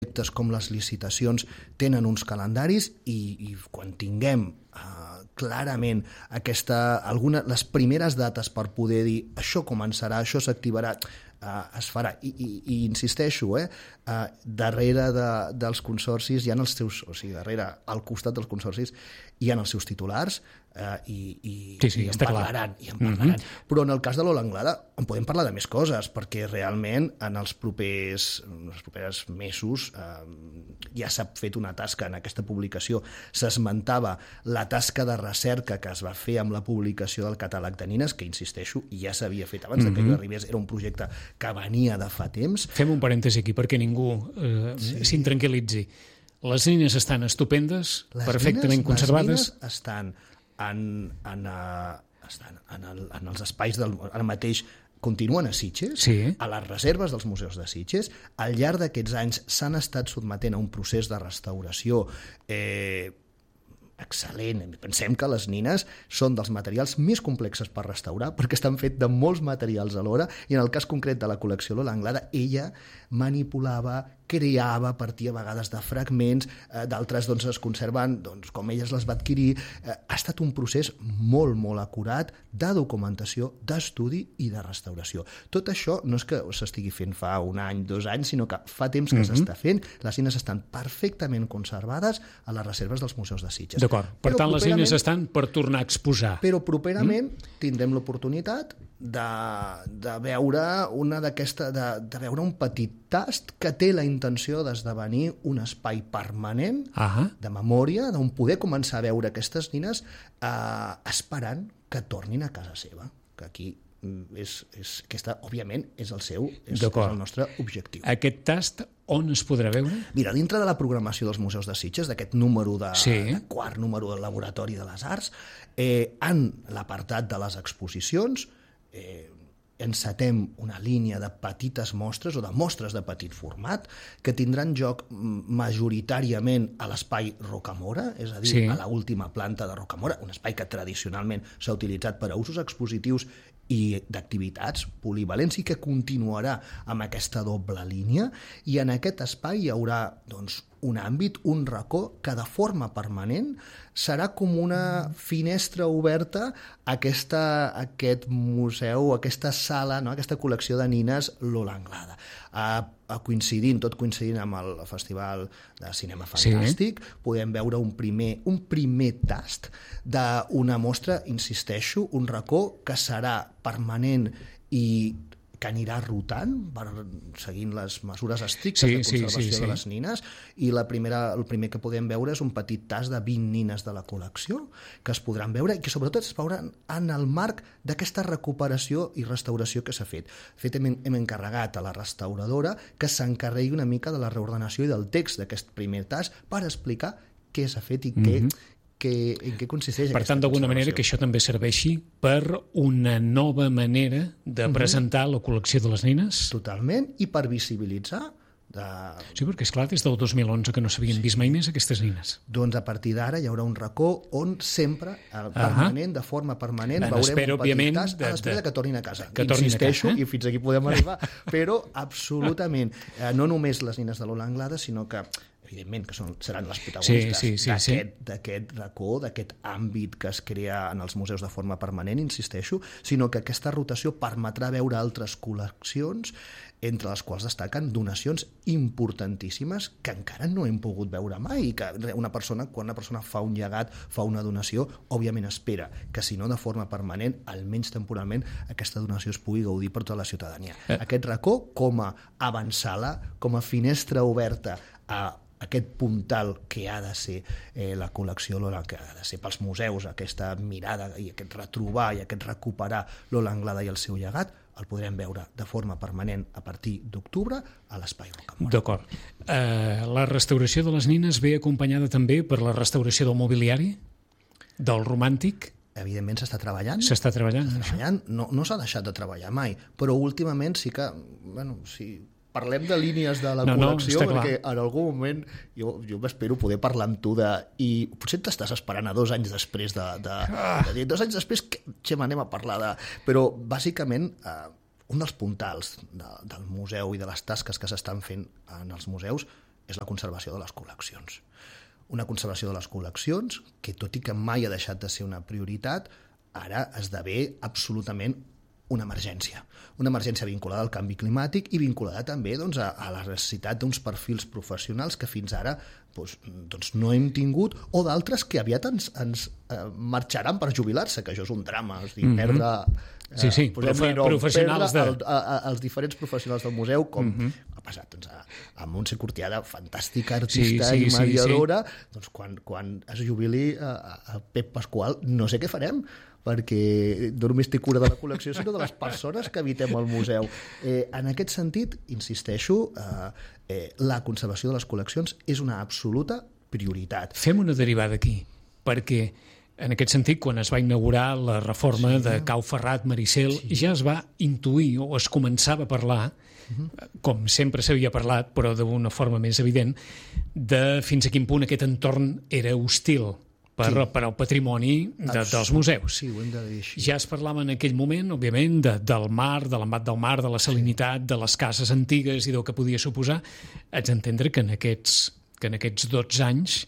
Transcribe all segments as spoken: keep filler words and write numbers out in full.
projectes com les licitacions tenen uns calendaris i, i quan tinguem uh, clarament aquesta, alguna, les primeres dates per poder dir això començarà, això s'activarà, uh, es farà. I, i, i insisteixo, eh, uh, darrere de, dels consorcis hi ha els seus, o sigui, darrere, al costat dels consorcis hi ha els seus titulars, Uh, i, i, sí, sí, i en parlaran, i en parlaran. Mm-hmm. Però en el cas de l'Ola Anglada en podem parlar de més coses, perquè realment en els propers, en els propers mesos uh, ja s'ha fet una tasca en aquesta publicació. S'esmentava la tasca de recerca que es va fer amb la publicació del catàleg de nines, que insisteixo, ja s'havia fet abans mm-hmm. de que jo arribés, era un projecte que venia de fa temps. Fem un parèntesi aquí perquè ningú eh, sí. s'intranquil·litzi. Les nines estan estupendes, les perfectament nines, conservades. Les nines estan En, en, uh, estan en, el, en els espais del, ara mateix continuen a Sitges, sí. a les reserves dels museus de Sitges. Al llarg d'aquests anys s'han estat sotmetent a un procés de restauració eh, excel·lent. Pensem que les nines són dels materials més complexes per restaurar perquè estan fets de molts materials alhora, i en el cas concret de la col·lecció Lola Anglada, ella manipulava, creava a partir a vegades de fragments, eh, d'altres doncs, es conserven doncs, com elles les va adquirir. Eh, ha estat un procés molt, molt acurat de documentació, d'estudi i de restauració. Tot això no és que s'estigui fent fa un any, dos anys, sinó que fa temps que mm-hmm. s'està fent. Les nines estan perfectament conservades a les reserves dels museus de Sitges. D'acord. Per però tant, les nines estan per tornar a exposar. Però properament mm? tindrem l'oportunitat de, de veure una d'aquesta, de, de veure un petit tast que té la intenció d'esdevenir un espai permanent uh-huh. de memòria, d'on poder començar a veure aquestes nines eh, esperant que tornin a casa seva, que aquí és, és, aquesta, òbviament, és el seu, és, és el nostre objectiu. Aquest tast on es podrà veure? Mira, dintre de la programació dels museus de Sitges, d'aquest número de, sí. de quart número del Laboratori de les Arts, eh, en l'apartat de les exposicions, eh, encetem una línia de petites mostres o de mostres de petit format que tindran lloc majoritàriament a l'espai Rocamora, és a dir, sí. a l'última planta de Rocamora, un espai que tradicionalment s'ha utilitzat per a usos expositius i d'activitats polivalents i que continuarà amb aquesta doble línia, i en aquest espai hi haurà doncs, un àmbit, un racó que de forma permanent serà com una finestra oberta a, aquesta, a aquest museu, a aquesta sala, no? Aquesta col·lecció de nines Lola Anglada. A, a coincidint, tot coincidint amb el Festival de Cinema Fantàstic, sí. podem veure un primer, un primer tast d'una mostra, insisteixo, un racó que serà permanent i que anirà rotant per, seguint les mesures estrictes sí, de conservació sí, sí, sí. de les nines, i la primera, el primer que podem veure és un petit tas de vint nines de la col·lecció que es podran veure i que sobretot es veuran en el marc d'aquesta recuperació i restauració que s'ha fet. De fet, hem, hem encarregat a la restauradora que s'encarregui una mica de la reordenació i del text d'aquest primer tas per explicar què s'ha fet i què, mm-hmm. que, en què consisteix. Per tant, d'alguna manera que això també serveixi per una nova manera de uh-huh. presentar la col·lecció de les nines? Totalment, i per visibilitzar. De... Sí, perquè és clar, des del dos mil onze que no s'havien sí. vist mai més aquestes nines. Doncs a partir d'ara hi haurà un racó on sempre, permanent, uh-huh. de forma permanent, en veurem espera, un petit tas de, a l'espera de... que tornin a casa. Que tornin Insisteixo, a casa, eh? i fins aquí podem arribar, però absolutament, eh, no només les nines de Lola Anglada, sinó que evidentment que són, seran les protagonistes sí, sí, sí, d'aquest, sí. d'aquest racó, d'aquest àmbit que es crea en els museus de forma permanent, insisteixo, sinó que aquesta rotació permetrà veure altres col·leccions, entre les quals destaquen donacions importantíssimes que encara no hem pogut veure mai, i que una persona, quan una persona fa un llegat, fa una donació, òbviament espera que, si no de forma permanent, almenys temporalment, aquesta donació es pugui gaudir per tota la ciutadania. Eh. Aquest racó, com a avançala, com a finestra oberta a aquest puntal que ha de ser eh, la col·lecció Lola, que ha de ser pels museus, aquesta mirada i aquest retrobar i aquest recuperar Lola Anglada i el seu llegat, el podrem veure de forma permanent a partir d'octubre a l'Espai Rocamora. D'acord. Uh, la restauració de les nines ve acompanyada també per la restauració del mobiliari, del romàntic? Evidentment s'està treballant. S'està treballant. S'està treballant. No, no s'ha deixat de treballar mai, però últimament sí que, bueno, sí... Parlem de línies de la no, col·lecció, no, perquè en algun moment jo, jo m'espero poder parlar amb tu de... I potser t'estàs esperant a dos anys després de... de, ah. de dir, dos anys després, que xem, anem a parlar de... Però, bàsicament, eh, un dels puntals de, del museu i de les tasques que s'estan fent en els museus és la conservació de les col·leccions. Una conservació de les col·leccions que, tot i que mai ha deixat de ser una prioritat, ara esdevé absolutament una emergència. Una emergència vinculada al canvi climàtic i vinculada també doncs, a, a la necessitat d'uns perfils professionals que fins ara doncs, doncs no hem tingut, o d'altres que aviat ens, ens eh, marxaran per jubilar-se, que això és un drama, és a dir, mm -hmm. perdre... Eh, sí, sí, profe nom, professionals perdre de... el, a, a, els diferents professionals del museu, com mm -hmm. ha passat doncs, a, a Montse Cortiada, fantàstica artista sí, sí, i mediadora, sí, sí. Doncs quan, quan es jubili a, a Pep Pasqual, no sé què farem, perquè no només té cura de la col·lecció, sinó de les persones que habitem al museu. Eh, en aquest sentit, insisteixo, eh, eh, la conservació de les col·leccions és una absoluta prioritat. Fem una derivada aquí, perquè en aquest sentit, quan es va inaugurar la reforma sí. de Cau Ferrat, Maricel, sí. ja es va intuir o es començava a parlar, uh -huh. com sempre s'havia parlat, però d'una forma més evident, de fins a quin punt aquest entorn era hostil per, sí. per al patrimoni de, dels museus. Sí, ho hem de dir així. Ja es parlava en aquell moment, òbviament, de, del mar, de l'embat del mar, de la salinitat, de les cases antigues i del que podia suposar. Haig d'entendre que en aquests, que en aquests dotze anys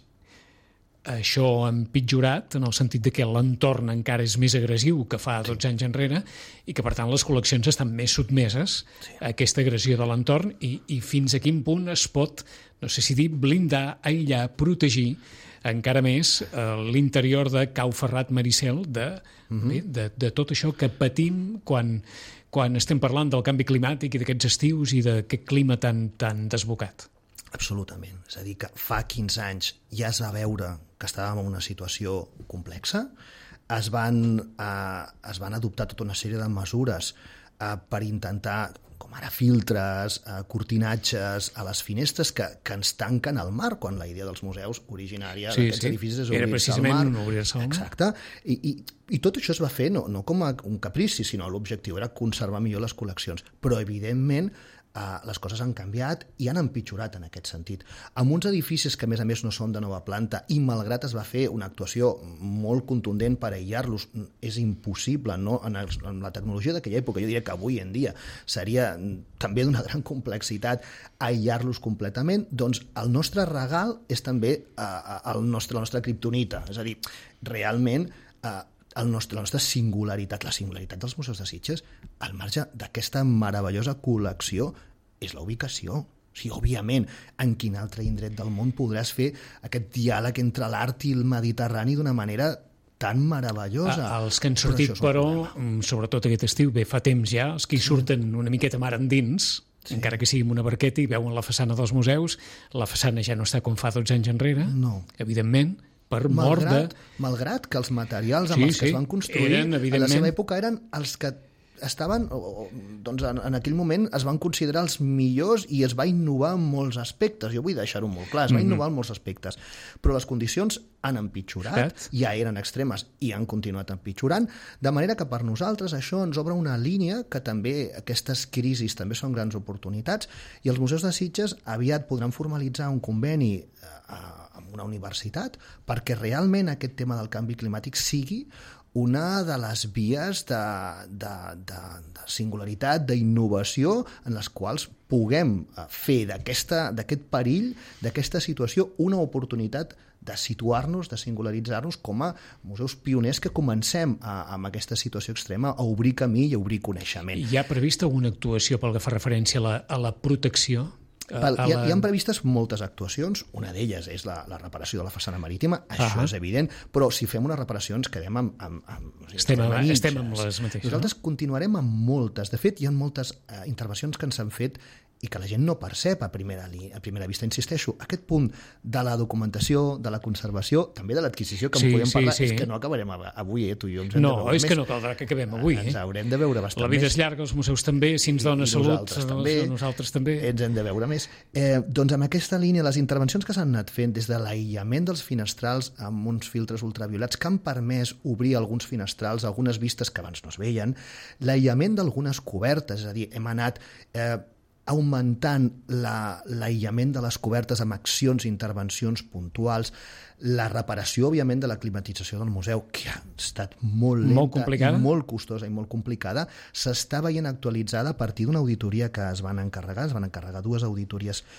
això ha empitjorat, en el sentit de que l'entorn encara és més agressiu que fa dotze anys enrere i que, per tant, les col·leccions estan més sotmeses sí. a aquesta agressió de l'entorn i, i fins a quin punt es pot, no sé si dir, blindar, aïllar, protegir encara més eh, l'interior de Cau Ferrat Maricel de, uh -huh. bé, de, de tot això que patim quan, quan estem parlant del canvi climàtic i d'aquests estius i d'aquest clima tan, tan desbocat. Absolutament. És a dir, que fa quinze anys ja es va veure que estàvem en una situació complexa, es van, eh, es van adoptar tota una sèrie de mesures eh, per intentar, com ara filtres, eh, cortinatges a les finestres que, que ens tanquen al mar, quan la idea dels museus originària sí, d'aquests sí. edificis és Era obrir-se al precisament mar. obrir-se al mar. Exacte. I, i, I tot això es va fer no, no com a un caprici, sinó l'objectiu era conservar millor les col·leccions. Però, evidentment, Uh, les coses han canviat i han empitjorat en aquest sentit. Amb uns edificis que, a més a més, no són de nova planta i, malgrat es va fer una actuació molt contundent per aïllar-los, és impossible, no? En, el, en la tecnologia d'aquella època, jo diria que avui en dia seria també d'una gran complexitat aïllar-los completament, doncs el nostre regal és també uh, el nostre, la nostra kriptonita. És a dir, realment... Uh, el nostre, la nostra singularitat, la singularitat dels museus de Sitges, al marge d'aquesta meravellosa col·lecció, és la ubicació. O sigui, òbviament, en quin altre indret del món podràs fer aquest diàleg entre l'art i el Mediterrani d'una manera tan meravellosa. Els que han sortit, però, però sobretot aquest estiu, bé, fa temps ja, els que hi surten una miqueta mar endins, sí. encara que sigui amb una barqueta i veuen la façana dels museus, la façana ja no està com fa dotze anys enrere, no. evidentment, per malgrat, mort de... Malgrat que els materials amb sí, els que sí, es van construir eren, en la seva època eren els que estaven, o, o, doncs en, en aquell moment es van considerar els millors i es va innovar en molts aspectes. Jo vull deixar-ho molt clar, es va innovar en molts aspectes. Però les condicions han empitjorat, ja eren extremes i han continuat empitjorant, de manera que per nosaltres això ens obre una línia que també, aquestes crisis també són grans oportunitats, i els museus de Sitges aviat podran formalitzar un conveni eh, amb una universitat perquè realment aquest tema del canvi climàtic sigui una de les vies de, de, de, de singularitat, d'innovació, en les quals puguem fer d'aquest perill, d'aquesta situació, una oportunitat de situar-nos, de singularitzar-nos com a museus pioners que comencem a, amb aquesta situació extrema a obrir camí i a obrir coneixement. Hi ha prevista alguna actuació pel que fa referència a la, a la protecció? Val, hi, ha, hi ha previstes moltes actuacions, una d'elles és la, la reparació de la façana marítima, això uh -huh. és evident, però si fem una reparació ens quedem amb... amb, amb o sigui, estem, amb, estem amb les mateixes. Nosaltres no? continuarem amb moltes. De fet, hi ha moltes eh, intervencions que ens han fet i que la gent no percep a primera, a primera vista. Insisteixo, aquest punt de la documentació, de la conservació, també de l'adquisició, que sí, en podem sí, parlar, sí. és que no acabarem avui, eh, tu i jo ens hem no, de veure és més. que no caldrà que acabem avui. Ens eh? haurem de veure bastant més. La vida més. és llarga, els museus també, si ens dona I, salut, nosaltres també, nosaltres també. Ens hem de veure més. Eh, doncs amb aquesta línia, les intervencions que s'han anat fent des de l'aïllament dels finestrals amb uns filtres ultraviolats que han permès obrir alguns finestrals, algunes vistes que abans no es veien, l'aïllament d'algunes cobertes, és a dir, hem anat... Eh, augmentant l'aïllament de les cobertes amb accions i intervencions puntuals, la reparació, òbviament, de la climatització del museu, que ha estat molt lenta, molt complicada. i molt costosa i molt complicada, s'està veient actualitzada a partir d'una auditoria que es van encarregar, es van encarregar dues auditories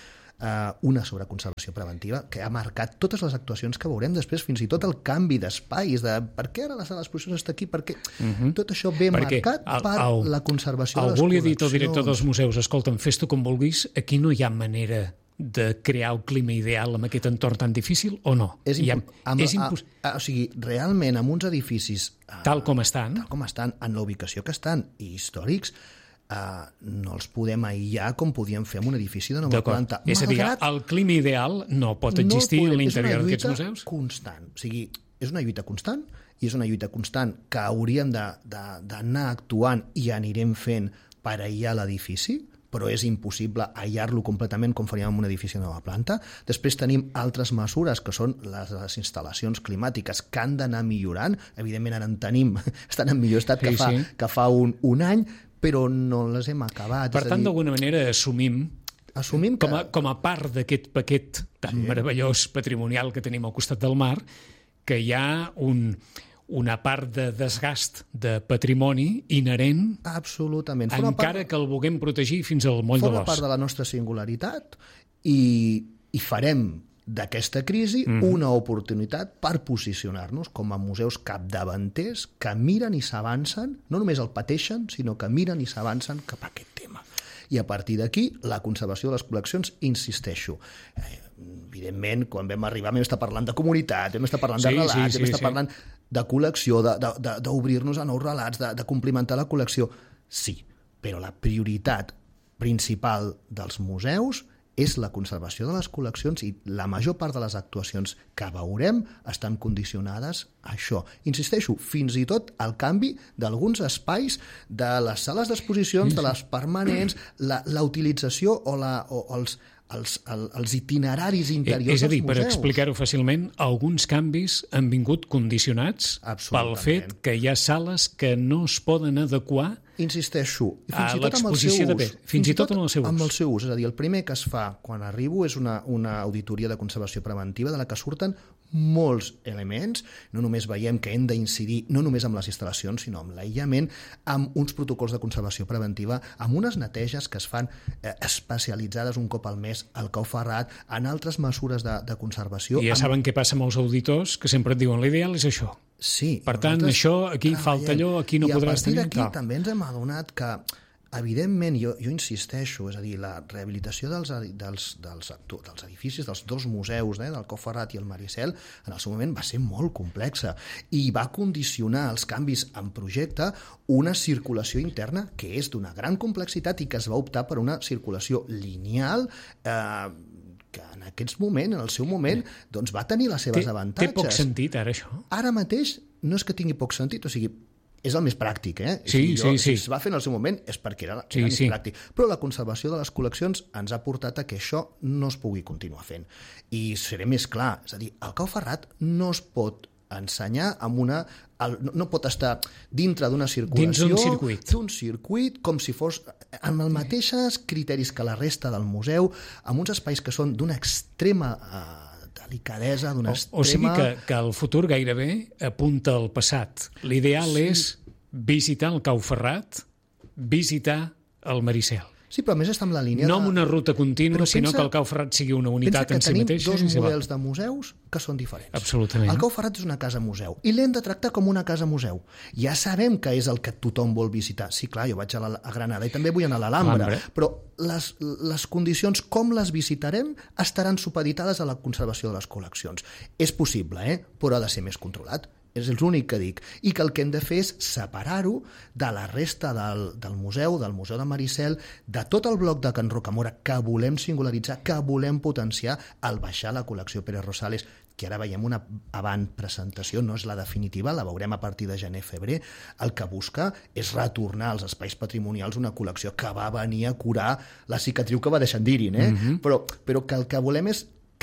eh, una sobreconservació preventiva que ha marcat totes les actuacions que veurem després, fins i tot el canvi d'espais, de per què ara la sala d'exposicions està aquí, per què... Uh-huh. Tot això ve Perquè marcat el, per el, la conservació de les col·leccions. Algú li ha dit al director dels museus, escolta'm, fes-t'ho com vulguis, aquí no hi ha manera de crear el clima ideal amb aquest entorn tan difícil, o no? És, impo ha, amb, és impos... a, a, o sigui, realment, amb uns edificis... Tal com estan. Tal com estan, en la ubicació que estan, i històrics, Uh, no els podem aïllar com podíem fer amb un edifici de nova planta. És a dir, el clima ideal no pot existir no podem, en l'interior d'aquests museus? És una lluita constant. O sigui, és una lluita constant i és una lluita constant que hauríem d'anar actuant i anirem fent per aïllar l'edifici, però és impossible aïllar-lo completament com faríem amb un edifici de nova planta. Després tenim altres mesures que són les, les instal·lacions climàtiques que han d'anar millorant. Evidentment ara en tenim, estan en millor estat que, sí, fa, sí. que fa un, un any, però no les hem acabat. Per tant, d'alguna manera, assumim, assumim que... com, a, com a part d'aquest paquet tan sí. meravellós patrimonial que tenim al costat del mar, que hi ha un, una part de desgast de patrimoni inherent, absolutament. Forma encara part... que el vulguem protegir fins al moll de l'os. Forma part de la nostra singularitat i, i farem d'aquesta crisi mm. una oportunitat per posicionar-nos com a museus capdavanters que miren i s'avancen, no només el pateixen, sinó que miren i s'avancen cap a aquest tema. I a partir d'aquí, la conservació de les col·leccions, insisteixo, eh, evidentment, quan vam arribar vam estar parlant de comunitat, vam estar parlant sí, de relats, sí, sí, vam estar sí. parlant de col·lecció, d'obrir-nos a nous relats, de, de complementar la col·lecció. Sí, però la prioritat principal dels museus és la conservació de les col·leccions i la major part de les actuacions que veurem estan condicionades a això. Insisteixo, fins i tot el canvi d'alguns espais de les sales d'exposicions, de les permanents, la, la utilització o, la, o els, els, els, els itineraris interiors és a dir, dels museus. Per explicar-ho fàcilment, alguns canvis han vingut condicionats pel fet que hi ha sales que no es poden adequar insisteixo, fins a i tot amb el seu ús. De fins, fins i tot amb el seu ús. Amb el seu ús. És a dir, el primer que es fa quan arribo és una, una auditoria de conservació preventiva de la que surten molts elements. No només veiem que hem d'incidir no només amb les instal·lacions, sinó amb l'aïllament, amb uns protocols de conservació preventiva, amb unes neteges que es fan eh, especialitzades un cop al mes al Cau Ferrat, en altres mesures de, de conservació. I ja amb... saben què passa amb els auditors, que sempre et diuen l'ideal és això. Sí, per tant, això, aquí treballem. Falta allò, aquí no podràs tenir. I a partir d'aquí també ens hem adonat que, evidentment, jo, jo insisteixo, és a dir, la rehabilitació dels, dels, dels, dels edificis, dels dos museus, eh, del Cau Ferrat i el Maricel, en el seu moment va ser molt complexa i va condicionar els canvis en projecte una circulació interna que és d'una gran complexitat i que es va optar per una circulació lineal eh, que en aquest moment, en el seu moment, doncs va tenir les seves té, avantatges. Té poc sentit, ara, això? Ara mateix no és que tingui poc sentit, o sigui, és el més pràctic, eh? Sí, jo, sí, sí. Si es va fer en el seu moment és perquè era, era sí, més sí. pràctic. Però la conservació de les col·leccions ens ha portat a que això no es pugui continuar fent. I seré més clar, és a dir, el Cau Ferrat no es pot ensenyar amb una... El, no pot estar dintre d'una circulació... Dins d'un circuit. D'un circuit, com si fos amb els mateixos criteris que la resta del museu, amb uns espais que són d'una extrema eh, delicadesa, d'una extrema... O sigui que, que el futur gairebé apunta al passat. L'ideal sí. és visitar el Cau Ferrat, visitar el Maricel. Sí, però a més està en la línia... No amb de... una ruta contínua, pensa, sinó que el Cau Ferrat sigui una unitat en si mateixa. Pensa que tenim dos models de museus que són diferents. Absolutament. El Cau Ferrat és una casa museu i l'hem de tractar com una casa museu. Ja sabem que és el que tothom vol visitar. Sí, clar, jo vaig a, la, a Granada i també vull anar a l'Alhambra, però les, les condicions com les visitarem estaran supeditades a la conservació de les col·leccions. És possible, eh? Però ha de ser més controlat. És l'únic que dic. I que el que hem de fer és separar-ho de la resta del, del museu, del Museu de Maricel, de tot el bloc de Can Rocamora que volem singularitzar, que volem potenciar al baixar la col·lecció Pérez Rosales, que ara veiem una avant-presentació, no és la definitiva, la veurem a partir de gener-febrer. El que busca és retornar als espais patrimonials una col·lecció que va venir a curar la cicatriu que va deixar en Dirin, eh? Mm-hmm. però, però que el que volem és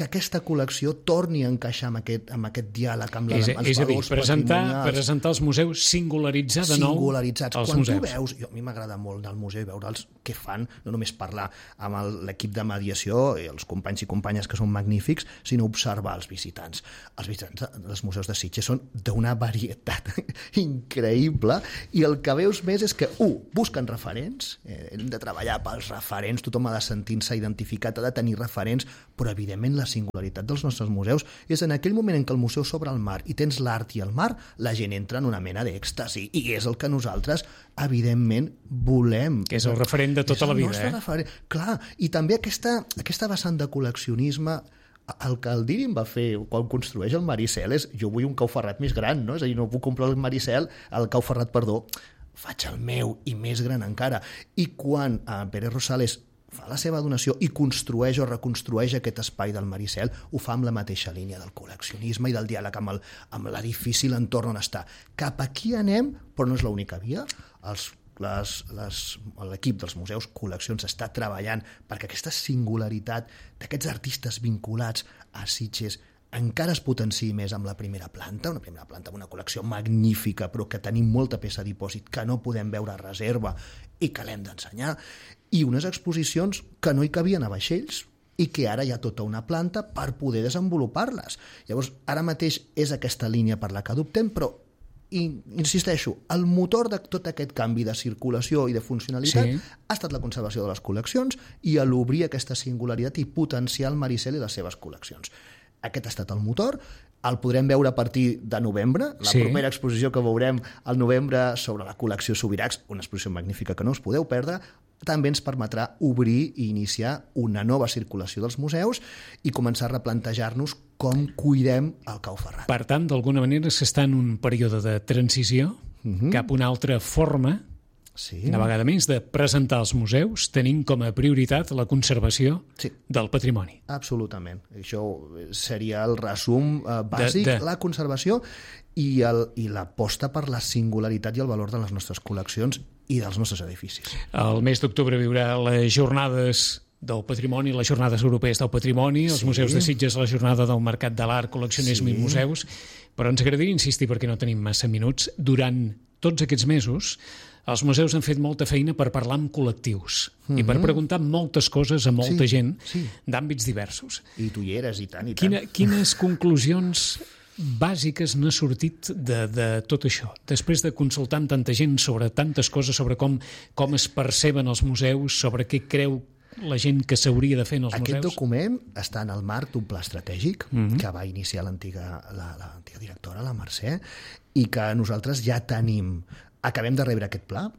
que aquesta col·lecció torni a encaixar amb aquest, amb aquest diàleg amb, la, és, amb els és a dir, valors presentar, patrimonials. presentar els museus, singularitzar de nou Singularitzats. els Quan museus. tu veus, jo, a mi m'agrada molt anar al museu i veure'ls què fan, no només parlar amb el, l'equip de mediació i els companys i companyes que són magnífics, sinó observar els visitants. Els visitants dels museus de Sitges són d'una varietat increïble i el que veus més és que, un, busquen referents, eh, hem de treballar pels referents, tothom ha de sentir-se identificat, ha de tenir referents, però evidentment la singularitat dels nostres museus és en aquell moment en què el museu s'obre al mar i tens l'art i el mar, la gent entra en una mena d'èxtasi i és el que nosaltres evidentment volem. Que és el referent de tota la vida. És el nostre referent. Clar, i també aquesta, aquesta vessant de col·leccionisme, el que el Diri em va fer quan construeix el Maricel és jo vull un Cau Ferrat més gran, no? És a dir, no puc comprar el Maricel, el Cau Ferrat, perdó, faig el meu i més gran encara. I quan eh, Pere Rosales fa la seva donació i construeix o reconstrueix aquest espai del Maricel, ho fa amb la mateixa línia del col·leccionisme i del diàleg amb, el, amb l'edifici, l'entorn on està. Cap aquí anem, però no és l'única via. Els, les, les, l'equip dels museus Col·leccions està treballant perquè aquesta singularitat d'aquests artistes vinculats a Sitges encara es potenciï més amb la primera planta, una primera planta amb una col·lecció magnífica, però que tenim molta peça a dipòsit que no podem veure a reserva i que l'hem d'ensenyar, i unes exposicions que no hi cabien a vaixells i que ara hi ha tota una planta per poder desenvolupar-les. Llavors, ara mateix és aquesta línia per la que adoptem, però i insisteixo, el motor de tot aquest canvi de circulació i de funcionalitat sí. ha estat la conservació de les col·leccions i a l'obrir aquesta singularitat i potenciar el Maricel i les seves col·leccions. Aquest ha estat el motor, el podrem veure a partir de novembre, la sí. propera exposició que veurem al novembre sobre la col·lecció Subirachs, una exposició magnífica que no us podeu perdre, també ens permetrà obrir i iniciar una nova circulació dels museus i començar a replantejar-nos com cuidem el Cau Ferrat. Per tant, d'alguna manera s'està en un període de transició uh-huh. cap a una altra forma, sí. una vegada més, de presentar els museus tenint com a prioritat la conservació sí. del patrimoni. Absolutament. Això seria el resum eh, bàsic, de, de... la conservació i, el, i l'aposta per la singularitat i el valor de les nostres col·leccions i dels nostres edificis. El mes d'octubre viurà les jornades del patrimoni, les jornades europees del patrimoni, els sí. museus de Sitges, la jornada del mercat de l'art, col·leccionisme sí. i museus, però ens agradaria insistir, perquè no tenim massa minuts, durant tots aquests mesos els museus han fet molta feina per parlar amb col·lectius uh-huh. i per preguntar moltes coses a molta sí, gent sí. d'àmbits diversos. I tu hi eres, i tant, i tant. Quina, quines conclusions bàsiques n'ha sortit de, de tot això? Després de consultar amb tanta gent sobre tantes coses, sobre com, com es perceben els museus, sobre què creu la gent que s'hauria de fer en els Aquest museus? Aquest document està en el marc d'un pla estratègic uh-huh. que va iniciar l'antiga, la, l'antiga directora, la Mercè, i que nosaltres ja tenim. Acabem de rebre aquest pla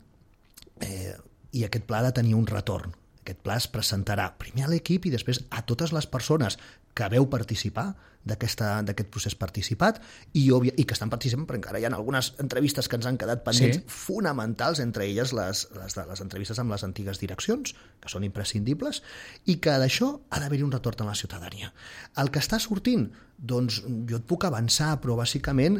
eh, i aquest pla ha de tenir un retorn. Aquest pla es presentarà primer a l'equip i després a totes les persones que veu participar d'aquesta, d'aquest procés participat i, òbvia, i que estan participant, però encara hi ha algunes entrevistes que ens han quedat pendents sí. fonamentals, entre elles les, les, les entrevistes amb les antigues direccions, que són imprescindibles, i que d'això ha d'haver-hi un retorn a la ciutadania. El que està sortint, doncs jo et puc avançar, però bàsicament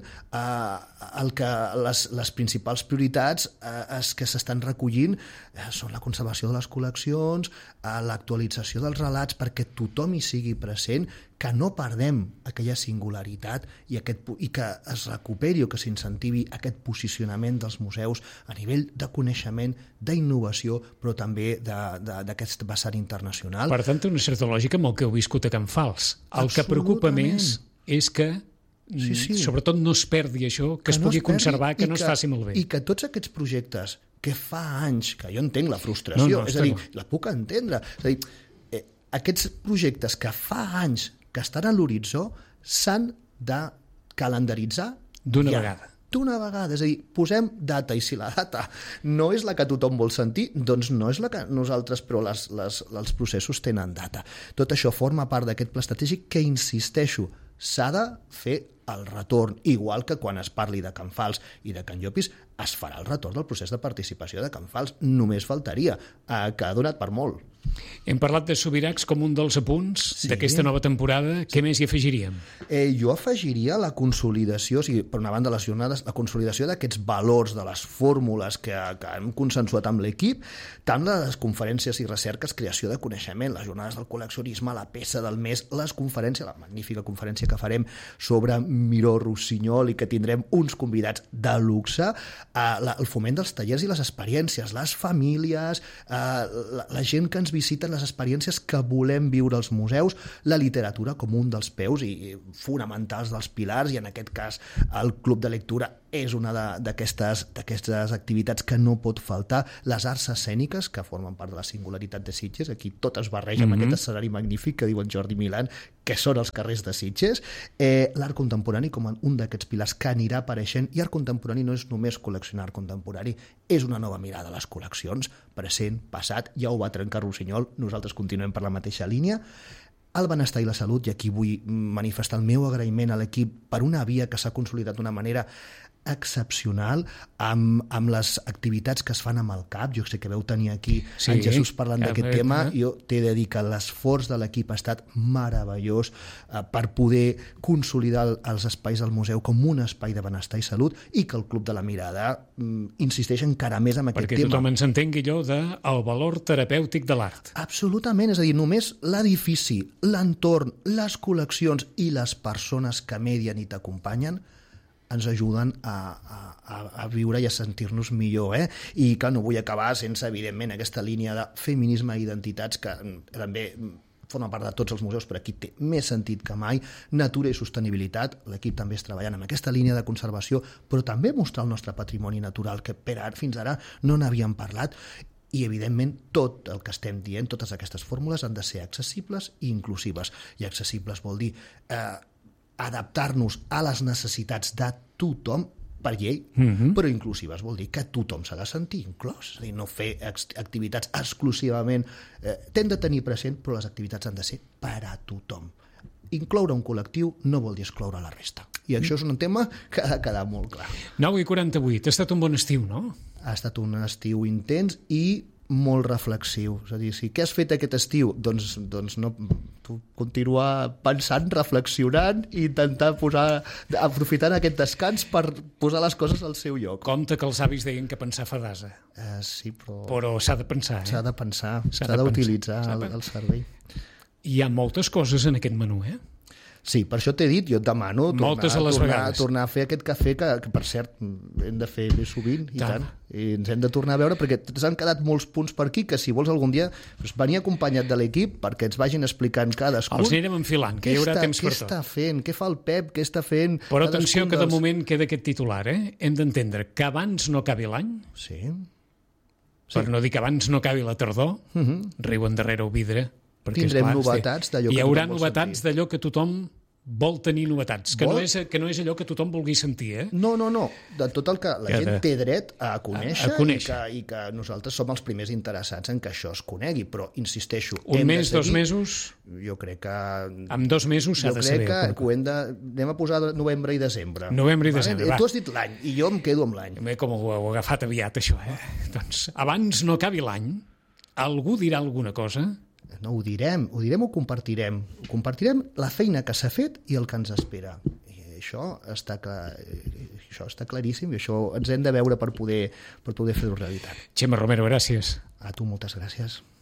eh, el que les, les principals prioritats eh, es que s'estan recollint eh, són la conservació de les col·leccions, eh, l'actualització dels relats perquè tothom hi sigui present, que no perdem aquella singularitat i, aquest, i que es recuperi o que s'incentivi aquest posicionament dels museus a nivell de coneixement, d'innovació, però també d'aquest vessant internacional. Per tant, té una certa lògica amb el que heu viscut a Can Fals. El que preocupa més és que sí, sí. sobretot no es perdi això, que, que es pugui no es conservar, que no que, es faci malbé. I que tots aquests projectes que fa anys, que jo entenc la frustració, no, no, és a dir, la puc entendre, és a dir, eh, aquests projectes que fa anys que estan a l'horitzó s'han de calendaritzar d'una ja, vegada. D'una vegada, és a dir, posem data i si la data no és la que tothom vol sentir, doncs no és la que nosaltres, però les, les, els processos tenen data. Tot això forma part d'aquest pla estratègic que, insisteixo, s'ha de fer el retorn, igual que quan es parli de Can Fals i de Can Llopis, es farà el retorn del procés de participació de Can Fals. Només faltaria, eh, que ha donat per molt. Hem parlat de Subiracs com un dels apunts sí. d'aquesta nova temporada. Què sí. més hi afegiríem? Eh, jo afegiria la consolidació, o sigui, per una banda les jornades, la consolidació d'aquests valors, de les fórmules que, que hem consensuat amb l'equip, tant les conferències i recerques, creació de coneixement, les jornades del col·leccionisme, la peça del mes, les conferències, la magnífica conferència que farem sobre Miró Rossinyol i que tindrem uns convidats de luxe, eh, la, el foment dels tallers i les experiències, les famílies, eh, la, la gent que ens visiten, les experiències que volem viure als museus, la literatura com un dels peus i fonamentals dels pilars, i en aquest cas el Club de Lectura és una d'aquestes d'aquestes activitats que no pot faltar, les arts escèniques, que formen part de la singularitat de Sitges, aquí tot es barreja amb mm -hmm. aquest escenari magnífic que diu en Jordi Milán, que són els carrers de Sitges, eh, l'art contemporani com un d'aquests pilars que anirà apareixent, i art contemporani no és només col·leccionar art contemporani, és una nova mirada a les col·leccions, present, passat, ja ho va trencar Rossinyol, nosaltres continuem per la mateixa línia. El benestar i la salut, i aquí vull manifestar el meu agraïment a l'equip per una via que s'ha consolidat d'una manera excepcional, amb, amb les activitats que es fan amb el C A P. Jo sé que veu tenir aquí sí, en Jesús parlant d'aquest eh, tema. Eh. Jo t'he de dir que l'esforç de l'equip ha estat meravellós eh, per poder consolidar els espais del museu com un espai de benestar i salut, i que el Club de la Mirada mm, insisteix encara més en aquest Perquè tema. Perquè tothom ens entengui allò del valor terapèutic de l'art. Absolutament, és a dir, només l'edifici, l'entorn, les col·leccions i les persones que medien i t'acompanyen ens ajuden a, a, a viure i a sentir-nos millor. Eh? I que no vull acabar sense, evidentment, aquesta línia de feminisme i identitats que també forma part de tots els museus, però aquí té més sentit que mai. Natura i sostenibilitat, l'equip també és treballant amb aquesta línia de conservació, però també mostrar el nostre patrimoni natural, que per ara, fins ara no n'havíem parlat. I, evidentment, tot el que estem dient, totes aquestes fórmules han de ser accessibles i inclusives. I accessibles vol dir eh, adaptar-nos a les necessitats de tothom per llei, mm-hmm. però inclusives vol dir que tothom s'ha de sentir inclòs, és a dir, no fer activitats exclusivament, eh, t'hem de tenir present, però les activitats han de ser per a tothom. Incloure un col·lectiu no vol dir excloure la resta, i això és un tema que ha de quedar molt clar. nou i quaranta-vuit, ha estat un bon estiu, no? Ha estat un estiu intens i molt reflexiu. És a dir, si què has fet aquest estiu? Doncs, doncs no, continuar pensant, reflexionant i intentar posar, aprofitant aquest descans per posar les coses al seu lloc. Compte que els avis deien que pensar fa d'ase. Uh, sí, però... Però s'ha de pensar, eh? S'ha de pensar, s'ha d'utilitzar el, el servei. Hi ha moltes coses en aquest menú, eh? Sí, per això t'he dit, jo et demano tornar, a tornar, tornar a fer aquest cafè que, que, per cert, hem de fer més sovint, i tant. tant. I ens hem de tornar a veure, perquè s'han quedat molts punts per aquí, que si vols algun dia doncs, venir acompanyat de l'equip perquè ens vagin explicant cadascun. Els anirem enfilant, que hi haurà està, temps per tot. Què està fent? Què fa el Pep? Què està fent? Però atenció, que de dels... moment queda aquest titular, eh? Hem d'entendre que abans no acabi l'any, sí. sí. Per no dir que abans no acabi la tardor, uh -huh. riuen darrere el vidre. Tindrem clar, novetats d'allò que hi haurà novetats d'allò que tothom vol tenir novetats, que, vol... no és, que no és allò que tothom vulgui sentir, eh? No, no, no, de tot el que la que gent de... té dret a conèixer, a, a conèixer. I, que, i que nosaltres som els primers interessats en que això es conegui, però insisteixo... Un mes, seguir... dos mesos? Jo crec que... En dos mesos s'ha de saber. Jo crec que, que ho hem de... Anem a posar novembre i desembre. Novembre i desembre, va. Tu has dit l'any, i jo em quedo amb l'any. Com ho heu agafat aviat, això, eh? Doncs abans no acabi l'any, algú dirà alguna cosa... No, ho direm, ho direm o ho compartirem. Ho compartirem la feina que s'ha fet i el que ens espera. I això està, clar, això està claríssim, i això ens hem de veure per poder, per poder fer-ho realitat. Txema Romero, gràcies. A tu moltes gràcies.